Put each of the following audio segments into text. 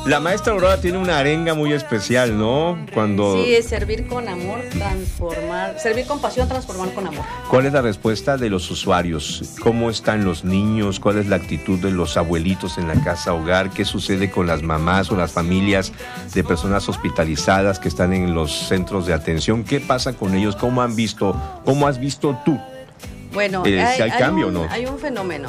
La maestra Aurora tiene una arenga muy especial, ¿no? Sí, es servir con amor, transformar, servir con pasión, transformar con amor. ¿Cuál es la respuesta de los usuarios? ¿Cómo están los niños? ¿Cuál es la actitud de los abuelitos en la casa hogar? ¿Qué sucede con las mamás o las familias de personas hospitalizadas que están en los centros de atención? ¿Qué pasa con ellos? ¿Cómo has visto tú? Bueno, si hay cambio o no. Hay un fenómeno.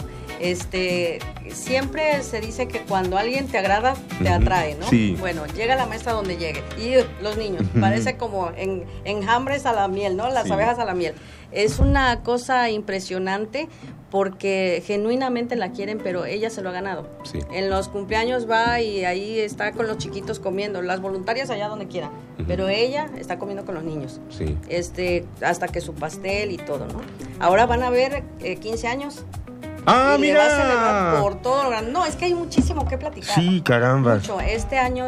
Siempre se dice que cuando alguien te agrada, te atrae, ¿no? Sí. Bueno, llega la maestra donde llegue. Y los niños, parece como enjambres a la miel, ¿no? Las abejas a la miel. Es una cosa impresionante porque genuinamente la quieren, pero ella se lo ha ganado. Sí. En los cumpleaños va y ahí está con los chiquitos comiendo, las voluntarias allá donde quiera, pero ella está comiendo con los niños. Sí. Hasta que su pastel y todo, ¿no? Ahora van a ver 15 años. ¡Ah, y mira! Le va a celebrar por todo lo grande. No, es que hay muchísimo que platicar. Sí, caramba. Mucho. Este año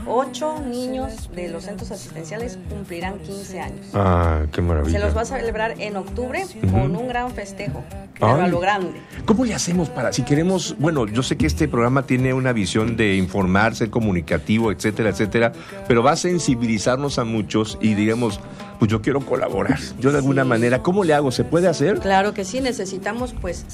8 niños de los centros asistenciales cumplirán 15 años. Ah, qué maravilla. Se los va a celebrar en octubre con un gran festejo, pero a lo grande. ¿Cómo le hacemos si queremos, bueno, yo sé que este programa tiene una visión de informar, ser comunicativo, etcétera, etcétera, pero va a sensibilizarnos a muchos y digamos, pues yo quiero colaborar, yo de alguna manera, ¿cómo le hago? ¿Se puede hacer? Claro que sí, necesitamos pues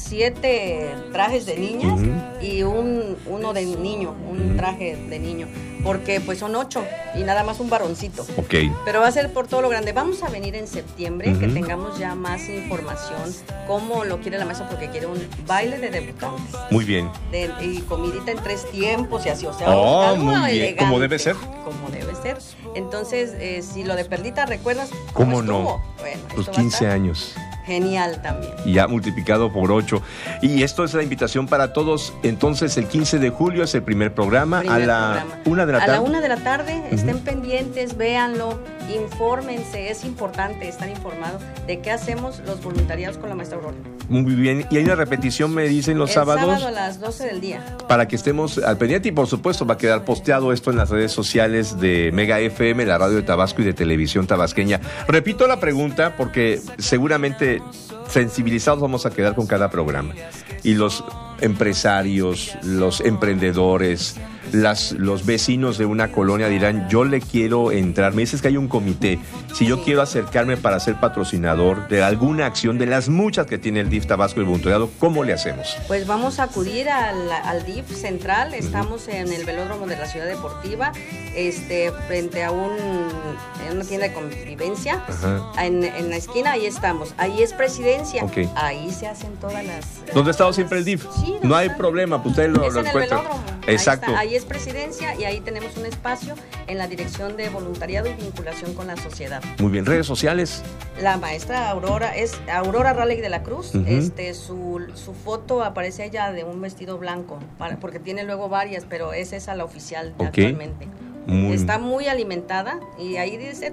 7 trajes de niñas y uno de niño, un traje de niño, porque pues son 8 y nada más un varoncito. Ok. Pero va a ser por todo lo grande. Vamos a venir en septiembre, que tengamos ya más información, cómo lo quiere la maestra, porque quiere un baile de debutantes. Muy bien. Y comidita en 3 tiempos y así, o sea, algo muy bien, elegante, como debe ser. Como debe ser. Entonces, si lo de Perlita, ¿recuerdas cómo estuvo? no? Bueno, los 15 años. Genial también. Y ya multiplicado por 8. Y esto es la invitación para todos. Entonces, el 15 de julio es el primer programa. A la 1 de la tarde. A la 1 de la tarde, estén pendientes, véanlo, infórmense. Es importante estar informado de qué hacemos los voluntariados con la maestra Aurora. Muy bien. Y hay una repetición, me dicen, los sábados. El sábado a las 12 del día. Para que estemos al pendiente y, por supuesto, va a quedar posteado esto en las redes sociales de Mega FM, la radio de Tabasco y de Televisión Tabasqueña. Repito la pregunta porque seguramente sensibilizados vamos a quedar con cada programa. Y los empresarios, los emprendedores, los vecinos de una colonia dirán, yo le quiero entrar. Me dices que hay un comité. Si yo quiero acercarme para ser patrocinador de alguna acción de las muchas que tiene el DIF Tabasco y el voluntariado, ¿cómo le hacemos? Pues vamos a acudir al DIF central. Estamos en el velódromo de la Ciudad Deportiva, frente a una tienda de convivencia. En la esquina, ahí estamos. Ahí es presidencia. Okay. Ahí se hacen todas las... ¿Dónde ha estado siempre el DIF? Sí, no hay problema, pues ustedes lo en encuentran. El velódromo. Exacto. Ahí es presidencia y ahí tenemos un espacio en la dirección de voluntariado y vinculación con la sociedad. Muy bien, redes sociales. La maestra Aurora es Aurora Raleigh de la Cruz. Su foto aparece ella de un vestido blanco, porque tiene luego varias, pero es esa la oficial actualmente. Está muy alimentada y ahí dice